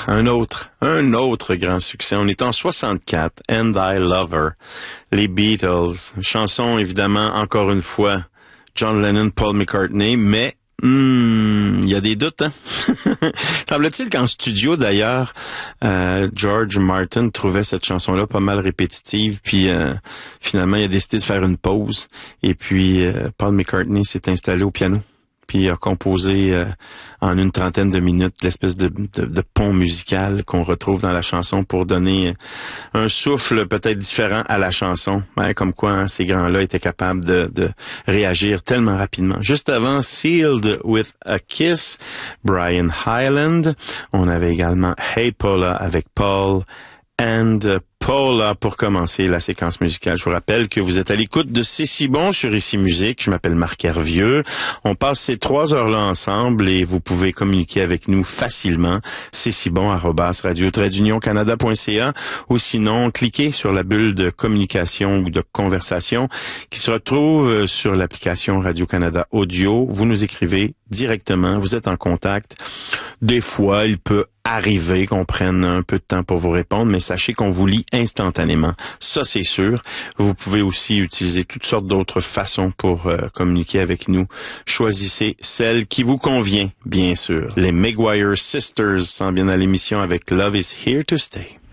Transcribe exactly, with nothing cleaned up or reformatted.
un autre, un autre grand succès. On est en soixante-quatre, And I Love Her, les Beatles. Chanson, évidemment, encore une fois, John Lennon, Paul McCartney, mais Hmm, il y a des doutes, hein? Semble-t-il qu'en studio, d'ailleurs, euh, George Martin trouvait cette chanson-là pas mal répétitive, puis euh, finalement, il a décidé de faire une pause, et puis euh, Paul McCartney s'est installé au piano, puis a composé euh, en une trentaine de minutes l'espèce de, de, de pont musical qu'on retrouve dans la chanson pour donner un souffle peut-être différent à la chanson. Ben, comme quoi, hein, ces grands-là étaient capables de, de réagir tellement rapidement. Juste avant, Sealed with a Kiss, Brian Hyland. On avait également Hey Paula avec Paul and Paula pour commencer la séquence musicale. Je vous rappelle que vous êtes à l'écoute de C'est si bon sur Ici Musique. Je m'appelle Marc Hervieux. On passe ces trois heures-là ensemble et vous pouvez communiquer avec nous facilement. C'est si bon arobase radio trait d'union canada point c a ou sinon cliquez sur la bulle de communication ou de conversation qui se retrouve sur l'application Radio-Canada Audio. Vous nous écrivez directement. Vous êtes en contact. Des fois, il peut arriver qu'on prenne un peu de temps pour vous répondre, mais sachez qu'on vous lit instantanément. Ça, c'est sûr. Vous pouvez aussi utiliser toutes sortes d'autres façons pour euh, communiquer avec nous. Choisissez celle qui vous convient, bien sûr. Les Maguire Sisters s'en viennent à l'émission avec Love is Here to Stay.